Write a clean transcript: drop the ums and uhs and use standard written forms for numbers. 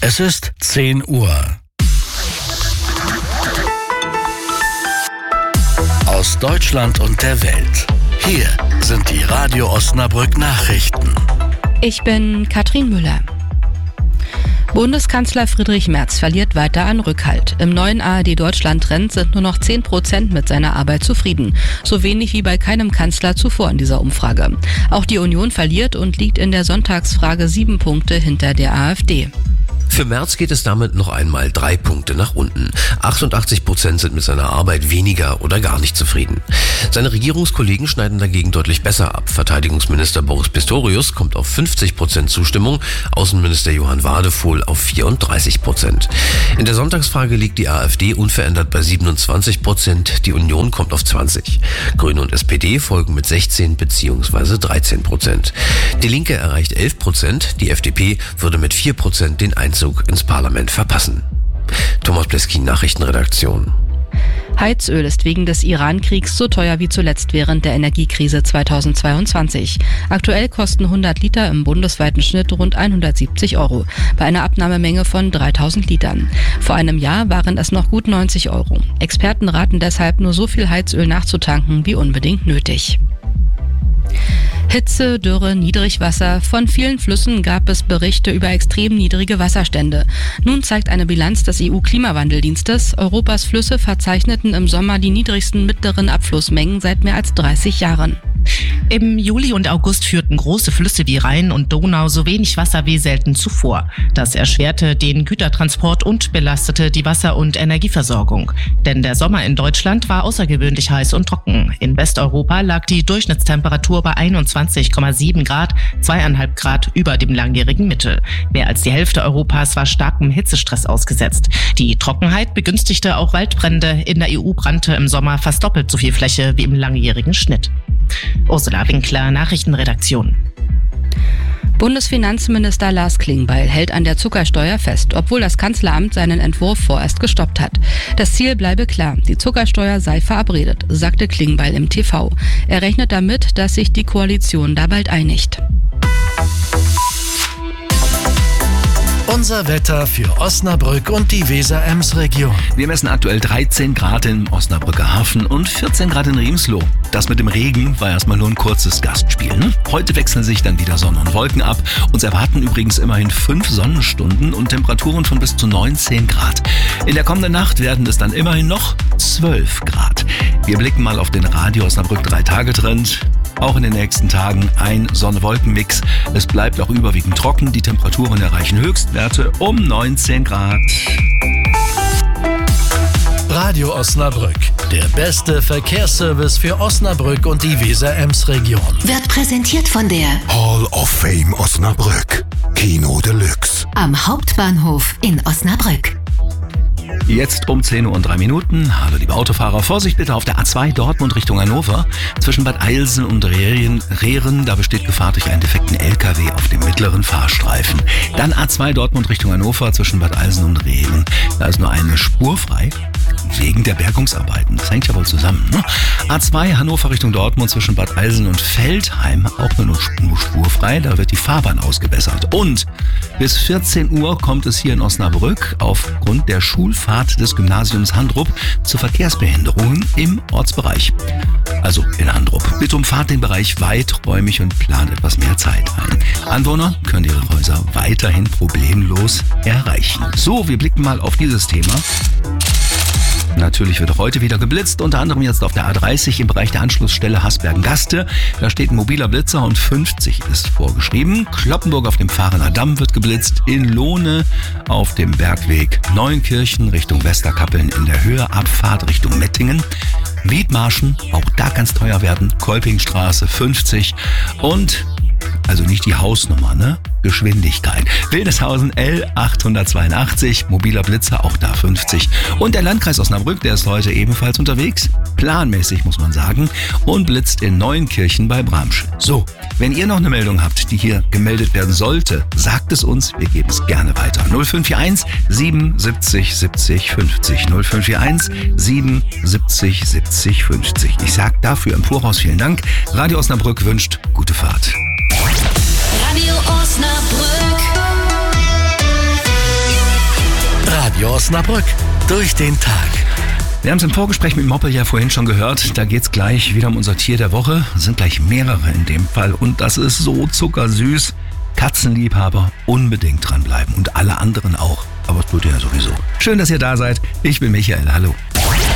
Es ist 10 Uhr. Aus Deutschland und der Welt. Hier sind die Radio Osnabrück Nachrichten. Ich bin Katrin Müller. Bundeskanzler Friedrich Merz verliert weiter an Rückhalt. Im neuen ARD-Deutschland-Trend sind nur noch 10% mit seiner Arbeit zufrieden. So wenig wie bei keinem Kanzler zuvor in dieser Umfrage. Auch die Union verliert und liegt in der Sonntagsfrage 7 Punkte hinter der AfD. Für Merz geht es damit noch einmal 3 Punkte nach unten. 88% sind mit seiner Arbeit weniger oder gar nicht zufrieden. Seine Regierungskollegen schneiden dagegen deutlich besser ab. Verteidigungsminister Boris Pistorius kommt auf 50% Zustimmung, Außenminister Johann Wadefuhl auf 34%. In der Sonntagsfrage liegt die AfD unverändert bei 27%, die Union kommt auf 20%. Grüne und SPD folgen mit 16 bzw. 13%. Die Linke erreicht 11%, die FDP würde mit 4% den Einzug ins Parlament verpassen. Thomas Pleskin, Nachrichtenredaktion. Heizöl ist wegen des Iran-Kriegs so teuer wie zuletzt während der Energiekrise 2022. Aktuell kosten 100 Liter im bundesweiten Schnitt rund 170 €, bei einer Abnahmemenge von 3000 Litern. Vor einem Jahr waren es noch gut 90 €. Experten raten deshalb, nur so viel Heizöl nachzutanken wie unbedingt nötig. Hitze, Dürre, Niedrigwasser. Von vielen Flüssen gab es Berichte über extrem niedrige Wasserstände. Nun zeigt eine Bilanz des EU-Klimawandeldienstes, Europas Flüsse verzeichneten im Sommer die niedrigsten mittleren Abflussmengen seit mehr als 30 Jahren. Im Juli und August führten große Flüsse wie Rhein und Donau so wenig Wasser wie selten zuvor. Das erschwerte den Gütertransport und belastete die Wasser- und Energieversorgung. Denn der Sommer in Deutschland war außergewöhnlich heiß und trocken. In Westeuropa lag die Durchschnittstemperatur bei 21,7 Grad, 2,5 Grad über dem langjährigen Mittel. Mehr als die Hälfte Europas war starkem Hitzestress ausgesetzt. Die Trockenheit begünstigte auch Waldbrände. In der EU brannte im Sommer fast doppelt so viel Fläche wie im langjährigen Schnitt. Ursula Winkler, Nachrichtenredaktion. Bundesfinanzminister Lars Klingbeil hält an der Zuckersteuer fest, obwohl das Kanzleramt seinen Entwurf vorerst gestoppt hat. Das Ziel bleibe klar, die Zuckersteuer sei verabredet, sagte Klingbeil im TV. Er rechnet damit, dass sich die Koalition da bald einigt. Unser Wetter für Osnabrück und die Weser-Ems-Region. Wir messen aktuell 13 Grad im Osnabrücker Hafen und 14 Grad in Riemsloh. Das mit dem Regen war erstmal nur ein kurzes Gastspiel. Heute wechseln sich dann wieder Sonne und Wolken ab. Uns erwarten übrigens immerhin 5 Sonnenstunden und Temperaturen von bis zu 19 Grad. In der kommenden Nacht werden es dann immerhin noch 12 Grad. Wir blicken mal auf den Radio Osnabrück 3-Tage-Trend. Auch in den nächsten Tagen ein Sonne-Wolken-Mix. Es bleibt auch überwiegend trocken. Die Temperaturen erreichen Höchstwerte um 19 Grad. Radio Osnabrück, der beste Verkehrsservice für Osnabrück und die Weser-Ems-Region. Wird präsentiert von der Hall of Fame Osnabrück. Kino Deluxe. am Hauptbahnhof in Osnabrück. Jetzt um 10:03 Uhr. Hallo liebe Autofahrer, Vorsicht bitte auf der A2 Dortmund Richtung Hannover. Zwischen Bad Eilsen und Rehren, da besteht Gefahr durch einen defekten LKW auf dem mittleren Fahrstreifen. Dann A2 Dortmund Richtung Hannover zwischen Bad Eilsen und Rehren. Da ist nur eine Spur frei. Wegen der Bergungsarbeiten. Das hängt ja wohl zusammen, ne? A2 Hannover Richtung Dortmund zwischen Bad Eilsen und Veltheim auch nur spurfrei. Da wird die Fahrbahn ausgebessert. Und bis 14 Uhr kommt es hier in Osnabrück aufgrund der Schulfahrt des Gymnasiums Handrup zu Verkehrsbehinderungen im Ortsbereich. Also in Handrup. Bitte umfahrt den Bereich weiträumig und plant etwas mehr Zeit ein. Anwohner können ihre Häuser weiterhin problemlos erreichen. So, wir blicken mal auf dieses Thema. Natürlich wird auch heute wieder geblitzt, unter anderem jetzt auf der A30 im Bereich der Anschlussstelle Hasbergen-Gaste. Da steht ein mobiler Blitzer und 50 ist vorgeschrieben. Kloppenburg auf dem Fahrener Damm wird geblitzt. In Lohne auf dem Bergweg Neuenkirchen Richtung Westerkappeln in der Höhe, Abfahrt Richtung Mettingen. Wiedmarschen, auch da kann es teuer werden. Kolpingstraße 50 und also nicht die Hausnummer, ne? Geschwindigkeit. Wildeshausen L882, mobiler Blitzer, auch da 50. Und der Landkreis Osnabrück, der ist heute ebenfalls unterwegs, planmäßig muss man sagen, und blitzt in Neuenkirchen bei Bramsch. So, wenn ihr noch eine Meldung habt, die hier gemeldet werden sollte, sagt es uns, wir geben es gerne weiter. 0541 77 70 50. 0541 77 70 50. Ich sag dafür im Voraus vielen Dank. Radio Osnabrück wünscht gute Fahrt. Radio Osnabrück. Osnabrück. Durch den Tag. Wir haben es im Vorgespräch mit Moppel ja vorhin schon gehört. Da geht's gleich wieder um unser Tier der Woche. Es sind gleich mehrere in dem Fall. Und das ist so zuckersüß. Katzenliebhaber unbedingt dranbleiben. Und alle anderen auch. Aber es tut ja sowieso. Schön, dass ihr da seid. Ich bin Michael. Hallo.